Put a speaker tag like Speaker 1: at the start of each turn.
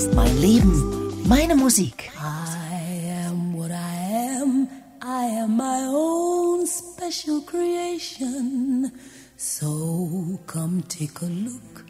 Speaker 1: ist mein Leben, meine Musik.
Speaker 2: I am what I am. I am my own special creation. So come take a look